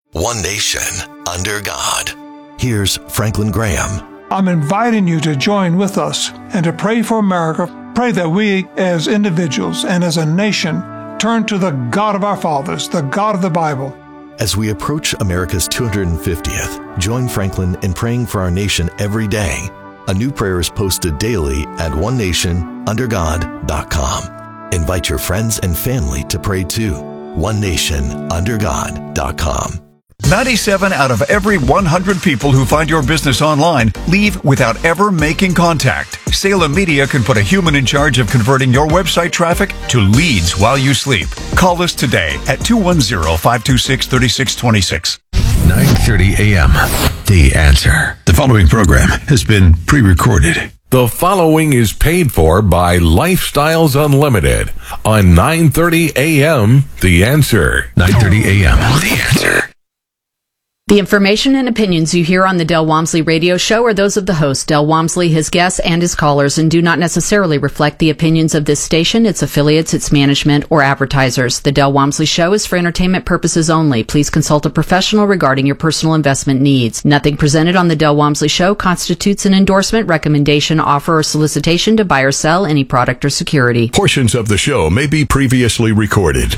One nation, under God. Here's Franklin Graham. I'm inviting you to join with us and to pray for America. Pray that we, as individuals and as a nation, turn to the God of our fathers, the God of the Bible. As we approach America's 250th, join Franklin in praying for our nation every day. A new prayer is posted daily at onenationundergod.com. Invite your friends and family to pray too. onenationundergod.com. 97 out of every 100 people who find your business online leave without ever making contact. Salem Media can put a human in charge of converting your website traffic to leads while you sleep. Call us today at 210-526-3626. 9:30 a.m. The Answer. The following program has been pre-recorded. The following is paid for by Lifestyles Unlimited on 9:30 a.m. The Answer. 9:30 a.m. The Answer. The information and opinions you hear on the Del Walmsley radio show are those of the host, Del Walmsley, his guests, and his callers, and do not necessarily reflect the opinions of this station, its affiliates, its management, or advertisers. The Del Walmsley show is for entertainment purposes only. Please consult a professional regarding your personal investment needs. Nothing presented on the Del Walmsley show constitutes an endorsement, recommendation, offer, or solicitation to buy or sell any product or security. Portions of the show may be previously recorded.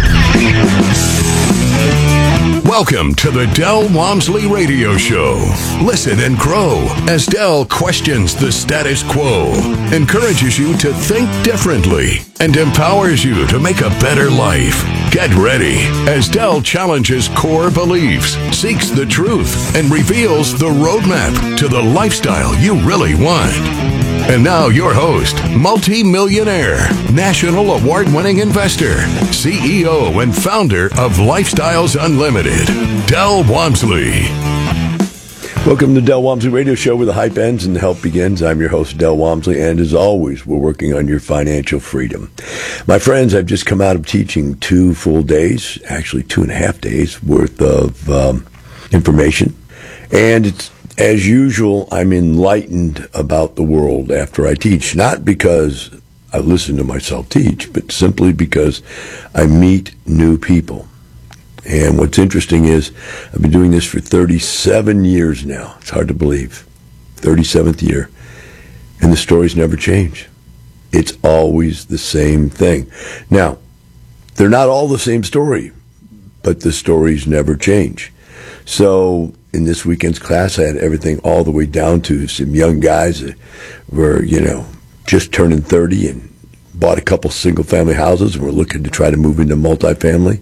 Welcome to the Del Walmsley Radio Show. Listen and grow as Del questions the status quo, encourages you to think differently, and empowers you to make a better life. Get ready as Del challenges core beliefs, seeks the truth, and reveals the roadmap to the lifestyle you really want. And now your host, multi-millionaire, national award-winning investor, CEO and founder of Lifestyles Unlimited, Del Walmsley. Welcome to Del Walmsley Radio Show, where the hype ends and the help begins. I'm your host, Del Walmsley, and as always, we're working on your financial freedom. My friends, I've just come out of teaching 2 full days, actually 2.5 days worth of information, and it's as usual, I'm enlightened about the world after I teach, not because I listen to myself teach, but simply because I meet new people. And what's interesting is I've been doing this for 37 years now. It's hard to believe. 37th year. And the stories never change. It's always the same thing. Now, they're not all the same story, but the stories never change. So in this weekend's class, I had everything all the way down to some young guys that were, just turning 30 and bought a couple single-family houses and were looking to try to move into multifamily.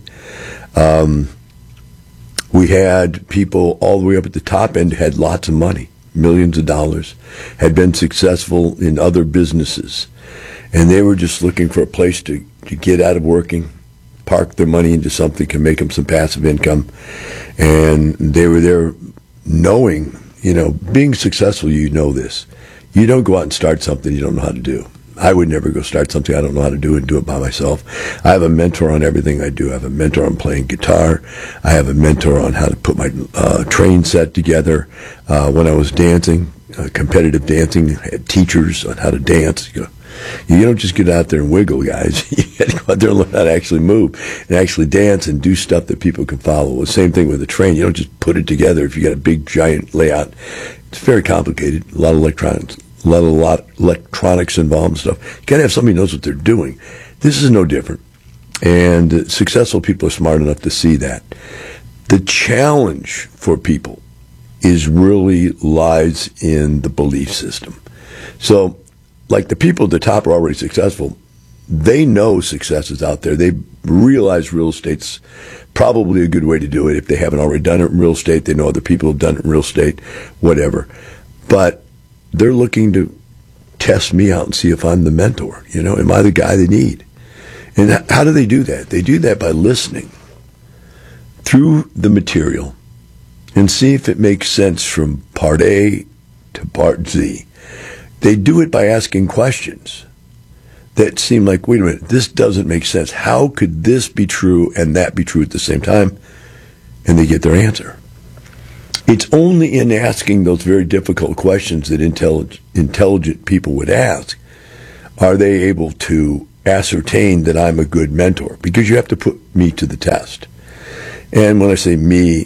We had people all the way up at the top end who had lots of money, millions of dollars, had been successful in other businesses, and they were just looking for a place to get out of working, park their money into something can make them some passive income. And they were there knowing, being successful, this. You don't go out and start something you don't know how to do. I would never go start something I don't know how to do and do it by myself. I have a mentor on everything I do. I have a mentor on playing guitar. I have a mentor on how to put my train set together. When I was dancing, competitive dancing, I had teachers on how to dance. You don't just get out there and wiggle, guys. You got to go out there and learn how to actually move and actually dance and do stuff that people can follow. The same thing with the train. You don't just put it together if you got a big, giant layout. It's very complicated. A lot of electronics involved and stuff. You got to have somebody who knows what they're doing. This is no different. And successful people are smart enough to see that. The challenge for people really lies in the belief system. So, like the people at the top are already successful. They know success is out there. They realize real estate's probably a good way to do it. If they haven't already done it in real estate, they know other people have done it in real estate, whatever. But they're looking to test me out and see if I'm the mentor. Am I the guy they need? And how do they do that? They do that by listening through the material and see if it makes sense from part A to part Z. They do it by asking questions that seem like, wait a minute, this doesn't make sense. How could this be true and that be true at the same time? And they get their answer. It's only in asking those very difficult questions that intelligent people would ask are they able to ascertain that I'm a good mentor, because you have to put me to the test. And when I say me,